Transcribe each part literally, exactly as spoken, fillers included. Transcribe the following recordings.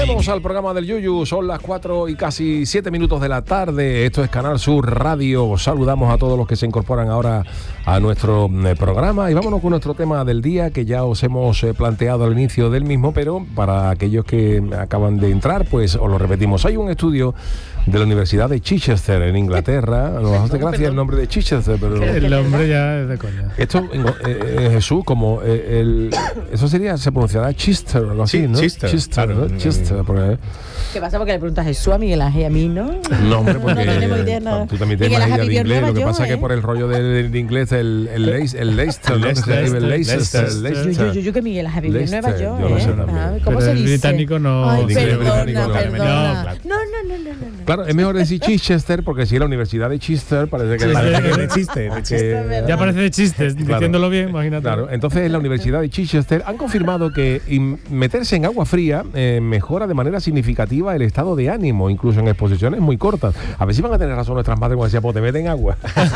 Volvemos al programa del Yuyu, son las cuatro y casi siete minutos de la tarde, esto es Canal Sur Radio, saludamos a todos los que se incorporan ahora a nuestro eh, programa y vámonos con nuestro tema del día que ya os hemos eh, planteado al inicio del mismo, pero para aquellos que acaban de entrar, pues os lo repetimos. Hay un estudio de la Universidad de Chichester en Inglaterra, nos hace gracia el nombre de Chichester, pero el nombre ya es de coña. Esto, eh, eh, Jesús, como eh, el, eso sería, se pronunciará Chichester o algo así, ¿no? Chichester, Chichester, claro. ¿no? Chichester, porque, ¿qué pasa? Porque le preguntas a Jesús, a Miguel Ángel, a mí, ¿no? no, hombre, porque no tenemos idea nada. Tú también tienes Miguel más Ángel idea de vivió en inglés, lo que Nueva pasa es York, que por el rollo del de inglés, el, el, Leicester, el Leicester, ¿no? Que se escribe el Leicester, el Yo, yo, Leicester. yo que Miguel Ángel vivió en Nueva Leicester, York, yo no sé ¿eh? también. Ah, ¿cómo Pero se el dice? británico no- Ay, El inglés perdona, británico no. perdona. No, No, no, no, no, no. Claro, es mejor decir Chichester porque si la Universidad de Chichester parece que... Sí, Parece sí. que de chiste, de chiste. que- Ya parece de chistes, Claro. diciéndolo bien, imagínate. Claro, entonces en la Universidad de Chichester han confirmado que in- meterse en agua fría eh, mejora de manera significativa el estado de ánimo, incluso en exposiciones muy cortas. A ver si van a tener razón nuestras madres cuando decían, pues te meten agua.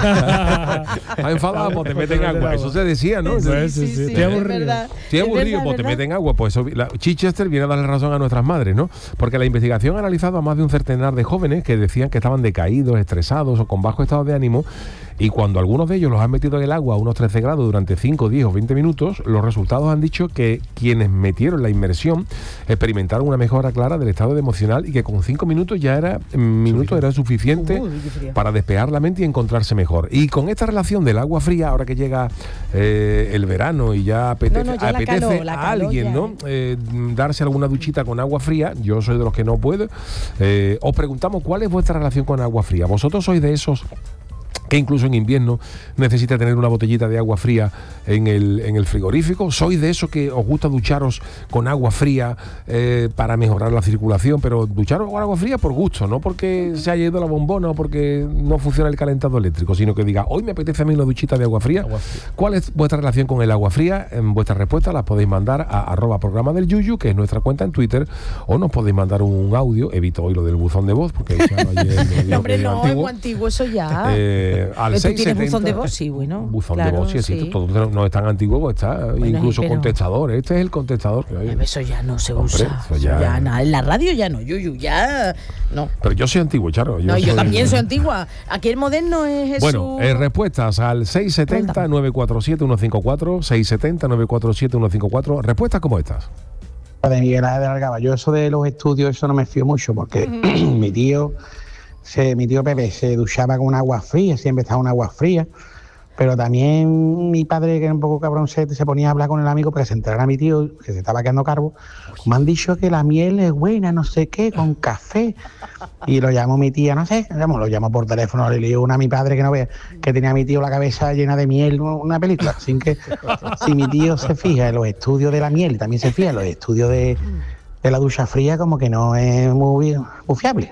Está enfadado, pues te meten agua. Eso se decía, ¿no? Pues, sí, sí, estoy aburrido. verdad. Estoy Es aburrido, verdad, pues te ¿verdad? meten agua. Pues eso, la, Chichester viene a darle razón a nuestras madres, ¿no? Porque la investigación ha analizado a más de un centenar de jóvenes que decían que estaban decaídos, estresados o con bajo estado de ánimo. Y cuando algunos de ellos los han metido en el agua a unos trece grados durante cinco, diez o veinte minutos, los resultados han dicho que quienes metieron la inmersión experimentaron una mejora clara del estado emocional y que con cinco minutos ya era minutos era suficiente Uy, qué frío. para despejar la mente y encontrarse mejor. Y con esta relación del agua fría, ahora que llega eh, el verano y ya apetece, No, no, ya la apetece calor, la a calor alguien, ya, ¿no? Eh, darse alguna duchita con agua fría, yo soy de los que no puedo. Eh, os preguntamos cuál es vuestra relación con agua fría. ¿Vosotros sois de esos que incluso en invierno necesita tener una botellita de agua fría en el, en el frigorífico? ¿Sois de esos que os gusta ducharos con agua fría eh, para mejorar la circulación, pero ducharos con agua fría por gusto, no porque se haya ido la bombona o porque no funciona el calentador eléctrico, sino que diga, hoy me apetece a mí una duchita de agua fría? Agua fría. ¿Cuál es vuestra relación con el agua fría? En vuestras respuestas las podéis mandar a arroba programa del Yuyu, que es nuestra cuenta en Twitter, o nos podéis mandar un audio. Evito hoy lo del buzón de voz, porque ya ayer me dio No, hombre, que no, es antiguo. muy antiguo eso ya. Eh, al Pero tú seis tienes setenta buzón de voz, sí, bueno. Buzón claro, de voz, sí, existe. sí. Todo no es tan antiguo, pues está incluso pero- contestador. Este es el contestador que hay. Eso ya no se Hombre, usa. eso ya- Ya nada. En la radio ya no, Yuyu, ya no. Pero yo soy antiguo, Charo. No, yo también soy antigua. Aquí el moderno es Jesús. Bueno, eh, respuestas al seis setenta, nueve cuatro siete, uno cinco cuatro, seis setenta, nueve cuatro siete, uno cinco cuatro. Respuestas como estas. De Miguel Ángel de Algaba. Yo eso de los estudios, eso no me fío mucho, porque mi tío, se, mi tío Pepe se duchaba con agua fría, siempre estaba en agua fría, pero también mi padre, que era un poco cabroncete, se ponía a hablar con el amigo para que se enterara mi tío, que se estaba quedando calvo. Me han dicho que la miel es buena, no sé qué, con café. Y lo llamó mi tía, no sé, digamos, lo llamó por teléfono, le dio una a mi padre que no vea, que tenía a mi tío la cabeza llena de miel, una película. Así que si mi tío se fija en los estudios de la miel, también se fija en los estudios de, de la ducha fría, como que no es muy, muy fiable.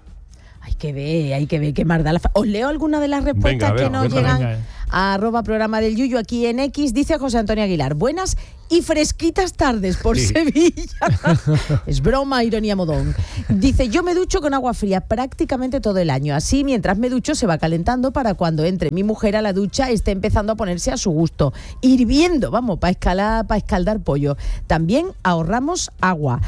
Hay que ver, hay que ver qué más da la fa- Os leo algunas de las respuestas Venga, a ver, que nos venga, llegan venga, eh. a arroba programa del Yuyu aquí en X. Dice José Antonio Aguilar, buenas y fresquitas tardes por Sí. Sevilla. Es broma, ironía modón. Dice, yo me ducho con agua fría prácticamente todo el año. Así, mientras me ducho, se va calentando para cuando entre mi mujer a la ducha esté empezando a ponerse a su gusto. Hirviendo, vamos, para escalar, para escaldar pollo. También ahorramos agua.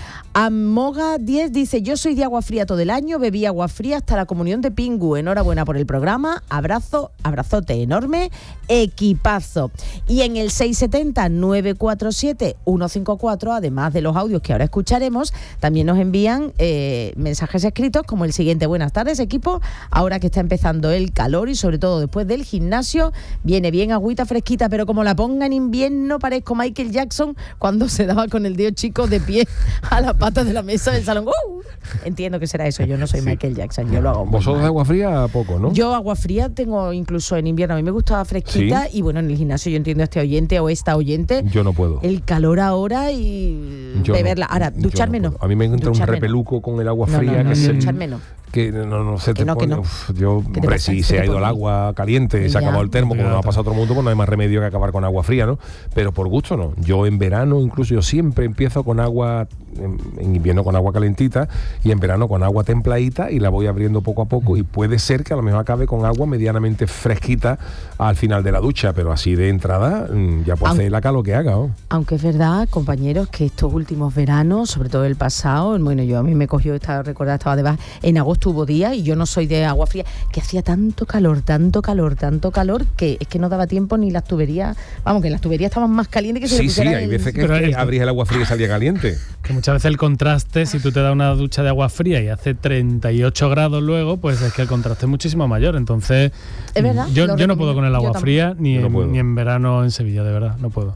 Amoga diez dice, yo soy de agua fría todo el año, bebí agua fría hasta la comunión de Pingu. Enhorabuena por el programa. Abrazo, abrazote enorme, equipazo. Y en el seis setenta, nueve cuatro siete, uno cinco cuatro, además de los audios que ahora escucharemos, también nos envían eh, mensajes escritos como el siguiente. Buenas tardes, equipo. Ahora que está empezando el calor y sobre todo después del gimnasio, viene bien agüita fresquita, pero como la ponga en invierno parezco Michael Jackson cuando se daba con el dedo chico de pie a la pata de la mesa del salón. ¡Uh! Entiendo que será eso, yo no soy Sí. Michael Jackson, yo lo hago muy Vosotros de mal. agua fría poco, ¿no? Yo agua fría tengo incluso en invierno, a mí me gusta fresquita. ¿Sí? Y bueno, en el gimnasio yo entiendo a este oyente o esta oyente, Yo no puedo. el calor ahora y Yo beberla. no, Ahora, yo ducharme no no. puedo. A mí me entra un Ducharme no. repeluco con el agua No, fría no, no, que se, ducharme no. que no, no se te Que no, que pone. no. Uf, yo, ¿Qué te hombre, pasa? si ¿Qué se te ha ido el pone? agua caliente, se ha Ya. acabado el termo, como Ya, nos ha pasado a otro mundo, pues no hay más remedio que acabar con agua fría, ¿no? Pero por gusto no. Yo en verano, incluso yo siempre empiezo con agua, en, en invierno con agua calentita y en verano con agua templadita y la voy abriendo poco a poco y puede ser que a lo mejor acabe con agua medianamente fresquita al final de la ducha, pero así de entrada mm, ya puede Aunque- hacer la calor que haga, ¿no? Aunque es verdad, compañeros, que estos últimos veranos, sobre todo el pasado, bueno, yo a mí me cogió, estaba recordada, estaba de baja, en agosto hubo días y yo no soy de agua fría, que hacía tanto calor, tanto calor, tanto calor, que es que no daba tiempo ni las tuberías, vamos, que las tuberías estaban más calientes que si le Sí, sí, pusiera hay el- veces que, Pero que el- abrís el agua fría y salía caliente. Que muchas veces el contraste, si tú te das una ducha de agua fría y hace treinta y ocho grados luego, pues es que el contraste es muchísimo mayor. Entonces, Es verdad, yo, lo yo no recomiendo. puedo con el Yo agua tampoco. fría ni Yo no en, puedo. ni en verano en Sevilla, de verdad, no puedo.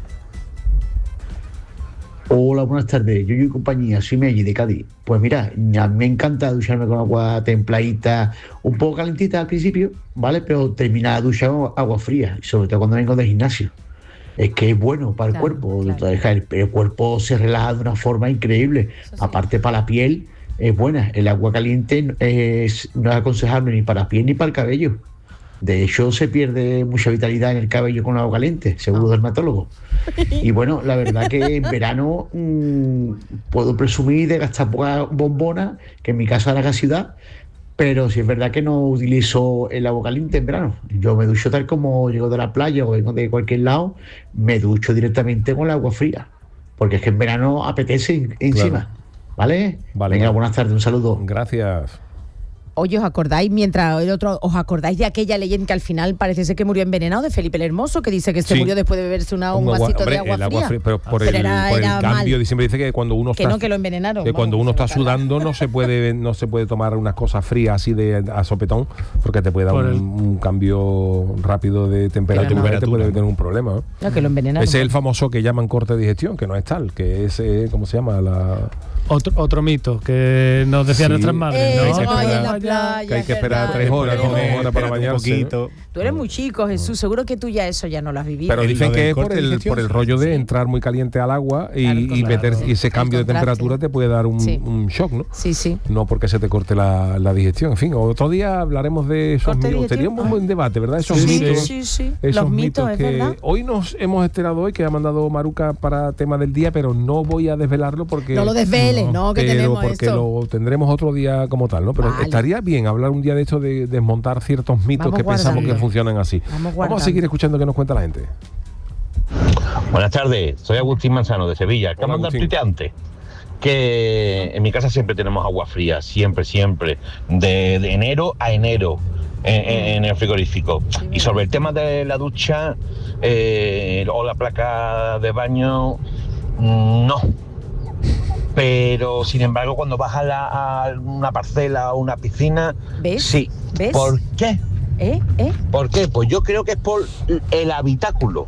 Hola, buenas tardes. Yo y compañía, soy Melli de Cádiz. Pues mira, a mí me encanta ducharme con agua templadita, un poco calentita al principio, ¿vale? Pero terminar la ducha con agua fría, y sobre todo cuando vengo del gimnasio. Es que es bueno para el Claro, cuerpo, claro. deja el, el cuerpo se relaja de una forma increíble. Eso sí. Aparte para la piel es buena. El agua caliente es, no es aconsejable ni para la piel ni para el cabello. De hecho, se pierde mucha vitalidad en el cabello con agua caliente, según los dermatólogos. Y bueno, la verdad que en verano mmm, puedo presumir de gastar poca bombona, que en mi casa era casi ciudad, pero sí es verdad que no utilizo el agua caliente en verano. Yo me ducho tal como llego de la playa o vengo de cualquier lado, me ducho directamente con el agua fría, porque es que en verano apetece en- encima. Claro. ¿Vale? Vale, Venga, vale. buenas tardes, un saludo. Gracias. Oye, ¿os acordáis, mientras el otro, os acordáis de aquella leyenda que al final parece ser que murió envenenado de Felipe el Hermoso, que dice que se Sí. murió después de beberse una, un Un agua- vasito hombre, de agua el fría? fría, pero por Pero el, era- por el era cambio, mal. siempre dice que cuando uno Que está no, que lo envenenaron. que cuando vamos, uno se está lo cargan. sudando no se puede no se puede tomar unas cosas frías así de a sopetón porque te puede dar Por un, el- un cambio rápido de temperatura, Pero no. y te puede tener un problema, ¿no? No, que lo envenenaron. Ese es el famoso que llaman corte de digestión, que no es tal, que es eh, ¿cómo se llama? La Otro, otro mito que nos decían Sí. nuestras madres, Eh, ¿no? hay que ay, en la esperar- playa, que hay que es esperar verdad. tres horas, Tres ¿no? Dos horas para espérate un bañarse. poquito. Tú eres muy chico, Jesús. Seguro que tú ya eso ya no lo has vivido. Pero El- dicen lo que del es por corte de el, digestión, por el sí. rollo de entrar muy caliente al agua y, Claro, y claro. meter y ese El cambio de contraste. temperatura te puede dar un, Sí. un shock, ¿no? Sí, sí. No porque se te corte la, la digestión. En fin, otro día hablaremos de esos ¿Corte de mitos. Sería un digestión? buen debate, ¿verdad? Esos Sí, mitos. sí, sí. Esos Los mitos, es que verdad. hoy nos hemos enterado hoy que ha mandado Maruca para tema del día, pero no voy a desvelarlo porque No lo desveles, no, que pero tenemos porque esto. lo tendremos otro día como tal, ¿no? Pero Vale. estaría bien hablar un día de esto de desmontar ciertos mitos Vamos que pensamos guardando. que funcionan así. Vamos Vamos a guardando. seguir escuchando qué nos cuenta la gente. Buenas tardes, soy Agustín Manzano de Sevilla. Que Hola, mandar Agustín. tuiteante que en mi casa siempre tenemos agua fría, siempre, siempre, de, de enero a enero en, en- en el frigorífico. Y sobre el tema de la ducha eh, o la placa de baño, mm, no. Pero sin embargo, cuando vas a, la- a una parcela o una piscina, ¿Ves? sí. ¿Ves? ¿Por qué? ¿Eh? ¿Eh? ¿Por qué? Pues yo creo que es por el habitáculo.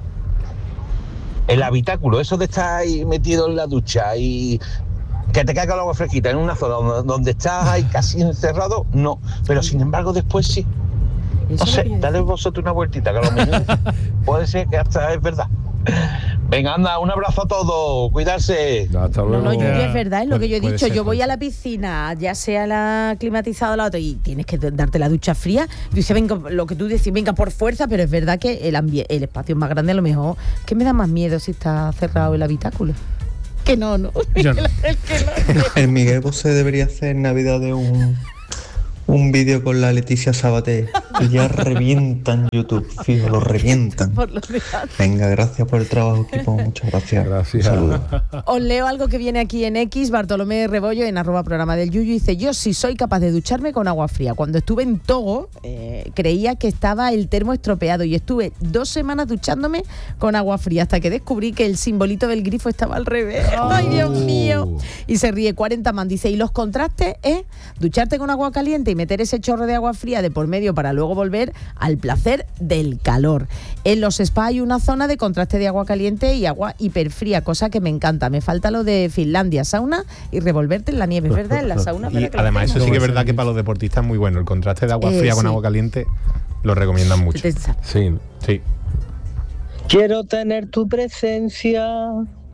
El habitáculo, eso de estar ahí metido en la ducha y que te caiga el agua fresquita en una zona donde, donde estás ahí casi encerrado, no. Pero sin embargo después sí. Eso No es lo sé, que yo dale decía. vosotros una vueltita, que a lo mejor puede ser que hasta es verdad. Venga, anda, un abrazo a todos, cuidarse. Hasta No, luego. no, Yuyu, Ya. es verdad, es lo que yo he Puede dicho. ser, Yo voy puede a la piscina, ya sea la climatizada o la otra, y tienes que darte la ducha fría. Yo dice, venga, lo que tú decís, venga por fuerza, pero es verdad que el, ambie- el espacio es más grande, a lo mejor. ¿Qué me da más miedo si está cerrado el habitáculo? Que no, no. Yo no. El que no. El Miguel Bosé debería hacer en Navidad de un, un vídeo con la Leticia Sabaté. Y ya revientan YouTube, fijo, lo revientan. Por lo de antes. Venga, gracias por el trabajo, equipo. Muchas gracias. Gracias. Un saludo. Os leo algo que viene aquí en X, Bartolomé Rebollo, en arroba programa del Yuyu, dice, yo sí soy capaz de ducharme con agua fría. Cuando estuve en Togo, eh, creía que estaba el termo estropeado y estuve dos semanas duchándome con agua fría hasta que descubrí que el simbolito del grifo estaba al revés. ¡Ay, Dios mío! Y se ríe cuarenta man, dice, y los contrastes es ducharte con agua caliente y meter ese chorro de agua fría de por medio para luego volver al placer del calor. En los spas hay una zona de contraste de agua caliente y agua hiperfría, cosa que me encanta. Me falta lo de Finlandia, sauna y revolverte en la nieve, es verdad, en la sauna. Y pero que lo además eso hacemos. sí que es verdad que para los deportistas es muy bueno. El contraste de agua Eh, fría con sí. agua caliente lo recomiendan mucho. Te- Sí. Sí. Quiero tener tu presencia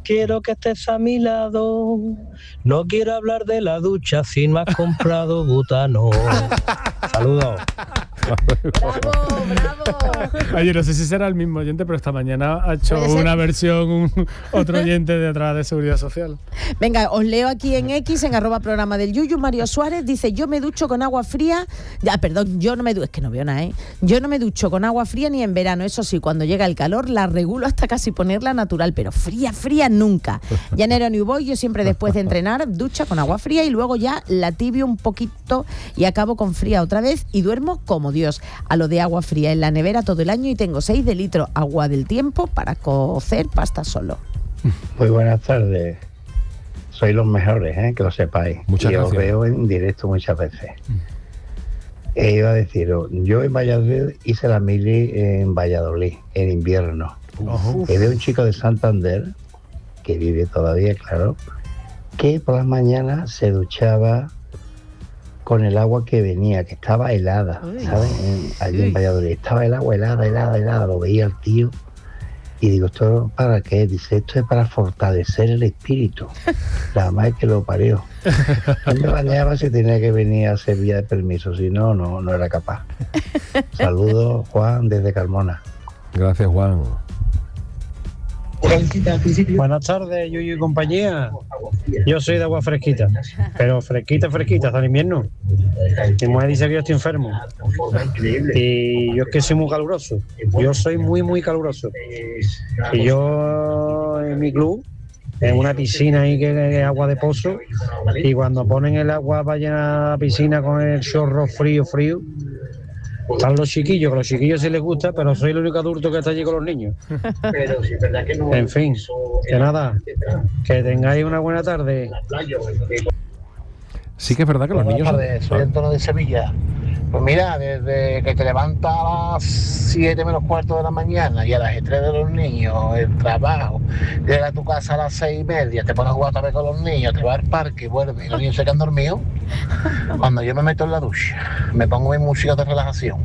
quiero que estés a mi lado. No quiero hablar de la ducha si no has comprado butano. Saludos. Bravo, bravo. Oye, no sé si será el mismo oyente, pero esta mañana ha hecho una versión un, otro oyente de atrás de Seguridad Social. Venga, os leo aquí en X, en arroba programa del Yuyu. Mario Suárez dice, yo me ducho con agua fría. Ya, perdón, yo no me ducho, es que no veo nada, ¿eh? Yo no me ducho con agua fría ni en verano. Eso sí, cuando llega el calor la regulo hasta casi ponerla natural, pero fría, fría nunca. Llanero New Boy, yo siempre después de entrenar, ducha con agua fría y luego ya la tibio un poquito y acabo con fría otra vez y duermo como Dios. A lo de agua fría en la nevera todo el año y tengo seis de litro agua del tiempo para cocer pasta solo. Muy buenas tardes. Sois los mejores, ¿eh? Que lo sepáis. Muchas y gracias. os veo en directo muchas veces. E iba a deciros, yo en Valladolid hice la mili en Valladolid, en invierno. Uf. Y veo un chico de Santander, que vive todavía, claro, que por las mañanas se duchaba con el agua que venía, que estaba helada, Uy. ¿sabes? En- allí Uy. en Valladolid. Estaba el agua helada, helada, helada. Lo veía el tío. Y digo, ¿esto para qué? Dice, esto es para fortalecer el espíritu. La madre que lo parió. Él me bañaba si tenía que venir a hacer vía de permiso. Si no, no, no era capaz. Saludos, Juan, desde Carmona. Gracias, Juan. Buenas tardes, Yuyu y compañía. Yo soy de agua fresquita, pero fresquita, fresquita, hasta el invierno. Mi mujer dice que yo estoy enfermo. Y yo es que soy muy caluroso. Yo soy muy, muy caluroso. Y yo en mi club, en una piscina ahí que es agua de pozo, y cuando ponen el agua para llenar la piscina con el chorro frío, frío, están los chiquillos, que a los chiquillos sí les gusta, pero soy el único adulto que está allí con los niños. En fin, que nada, que tengáis una buena tarde. Sí que es verdad que los Buenas niños... tardes, soy Antonio de Sevilla. Pues mira, desde que te levantas a las siete menos cuarto de la mañana y a las tres de los niños, el trabajo, llegas a tu casa a las seis y media, te pones a jugar otra vez con los niños, te vas al parque y vuelves y los niños se quedan dormidos. Cuando yo me meto en la ducha, me pongo mi música de relajación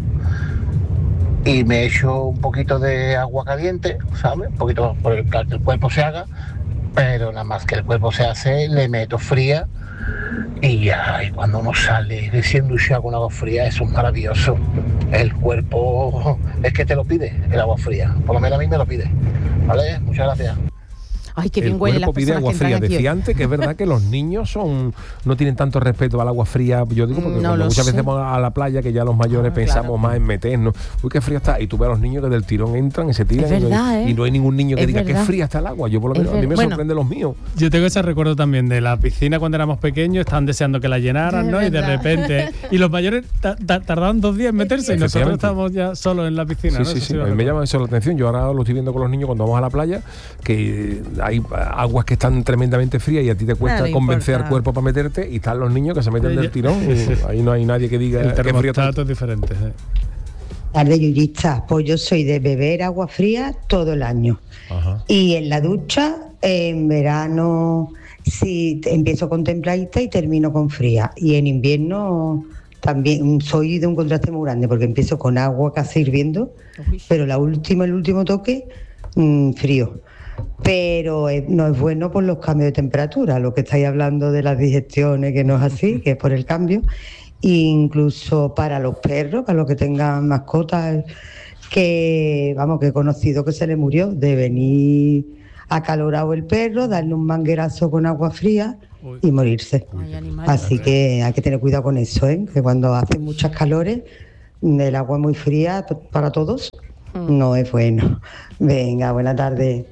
y me echo un poquito de agua caliente, ¿sabes? Un poquito por el que el cuerpo se haga, pero nada más que el cuerpo se hace, le meto fría. Y ya, y cuando uno sale recién duchado con agua fría, eso es maravilloso. El cuerpo es que te lo pide, el agua fría. Por lo menos a mí me lo pide. ¿Vale? Muchas gracias. Ay, qué bien El huelen las cuerpo pide personas agua que entran fría. aquí. Decía antes que es verdad que los niños son no tienen tanto respeto al agua fría. Yo digo porque No cuando lo muchas sé. veces vamos a la playa, que ya los mayores Ah, pensamos claro. más en meternos. Uy, qué fría está. Y tú ves a los niños que del tirón entran y se tiran. Es y, no hay, verdad, ¿eh? y no hay ningún niño que Es diga verdad. que fría está el agua. Yo por lo Es menos, a mí ver- me bueno. sorprende los míos. Yo tengo ese recuerdo también de la piscina cuando éramos pequeños, estaban deseando que la llenaran, Es ¿no? Y de verdad. repente. Y los mayores ta- ta- tardaban dos días en meterse y nosotros Efectivamente. estábamos ya solos en la piscina. Sí, ¿no? sí, Eso sí. lo A mí me recuerdo. llama eso la atención. Yo ahora lo estoy viendo con los niños cuando vamos a la playa, que hay aguas que están tremendamente frías y a ti te cuesta Nada le convencer importa. al cuerpo para meterte y están los niños que se meten del tirón y ahí no hay nadie que diga El que frío está. termostato es diferente. ¿eh? Tarde, yuyistas. Pues yo soy de beber agua fría todo el año. Ajá. Y en la ducha, en verano, sí, te- empiezo con templadita y termino con fría. Y en invierno también soy de un contraste muy grande porque empiezo con agua casi hirviendo, Uy. pero la última, el último toque, mm, frío. Pero eh, no es bueno por los cambios de temperatura, lo que estáis hablando de las digestiones, que no es así, que es por el cambio. Incluso para los perros, para los que tengan mascotas, que vamos, que he conocido que se le murió de venir acalorado el perro, darle un manguerazo con agua fría y morirse. Ay, animales. Así que hay que tener cuidado con eso, ¿eh? Que cuando hace muchas calores, el agua muy fría p- para todos no es bueno. Venga, buena tarde.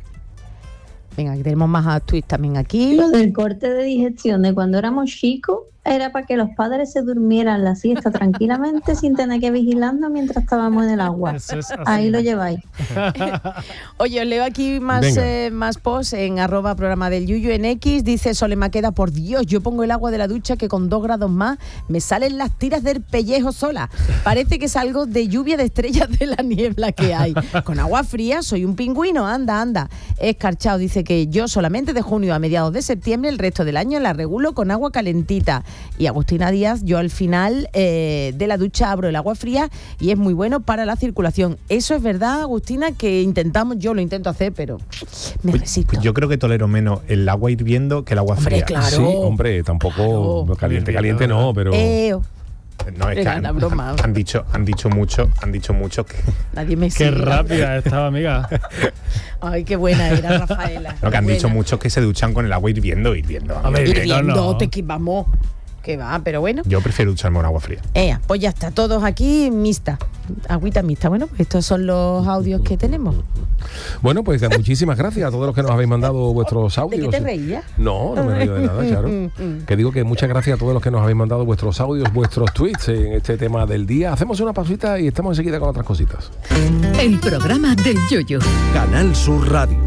Venga, que tenemos más tweets también aquí. Lo del corte de digestión de cuando éramos chicos era para que los padres se durmieran la siesta tranquilamente sin tener que vigilarnos mientras estábamos en el agua. Eso es así. Ahí lo lleváis. Oye, os leo aquí más, Venga. eh, más posts en arroba programa del Yuyu en X. Dice Sole Maqueda, por Dios, yo pongo el agua de la ducha que con dos grados más me salen las tiras del pellejo sola. Parece que salgo de lluvia de estrellas de la niebla que hay. Con agua fría soy un pingüino, anda, anda. Escarchado dice que yo solamente de junio a mediados de septiembre, el resto del año la regulo con agua calentita. y Agustina Díaz, yo al final eh, de la ducha abro el agua fría y es muy bueno para la circulación. Eso es verdad, Agustina, que intentamos, yo lo intento hacer, pero me resisto. Pues yo creo que tolero menos el agua hirviendo que el agua Hombre, fría. claro. Sí, hombre, tampoco Claro. caliente, caliente no, pero... Eh, No, es que Era han, una broma. han- han dicho, han dicho mucho, han dicho mucho que, nadie me Qué sigue. rápida estaba, amiga. Ay, qué buena era, Rafaela. no, que han Qué dicho buena. muchos que se duchan con el agua hirviendo, hirviendo. A ver, Hirviendo, no, no. te que vamos. Que va, pero bueno. Yo prefiero ducharme con agua fría. Ea, pues ya está, todos aquí mixta. Agüita mixta. Bueno, pues estos son los audios que tenemos. Bueno, pues muchísimas gracias a todos los que nos habéis mandado vuestros ¿De audios. qué te reías? No, no me río de nada, claro. Que digo que muchas gracias a todos los que nos habéis mandado vuestros audios, vuestros tweets en este tema del día. Hacemos una pausita y estamos enseguida con otras cositas. El programa del Yoyo. Canal Sur Radio.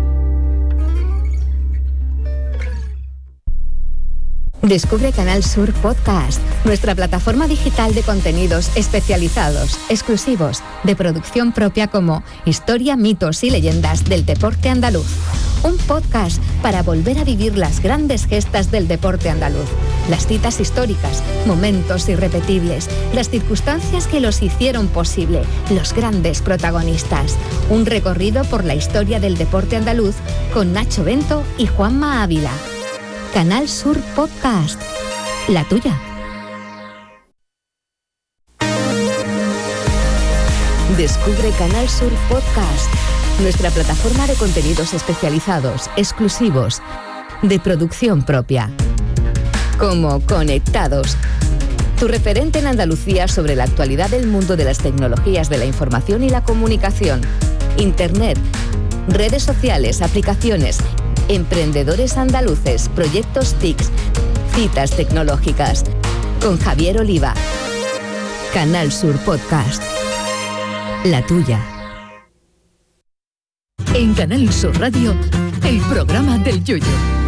Descubre Canal Sur Podcast, nuestra plataforma digital de contenidos especializados, exclusivos, de producción propia como Historia, mitos y leyendas del deporte andaluz. Un podcast para volver a vivir las grandes gestas del deporte andaluz, las citas históricas, momentos irrepetibles, las circunstancias que los hicieron posible, los grandes protagonistas. Un recorrido por la historia del deporte andaluz con Nacho Bento y Juanma Ávila. Canal Sur Podcast, la tuya. Descubre Canal Sur Podcast, nuestra plataforma de contenidos especializados, exclusivos, de producción propia. Como Conectados, tu referente en Andalucía sobre la actualidad del mundo de las tecnologías de la información y la comunicación, Internet, redes sociales, aplicaciones, emprendedores andaluces, proyectos T I C, citas tecnológicas. Con Javier Oliva. Canal Sur Podcast. La tuya. En Canal Sur Radio, el programa del Yoyo.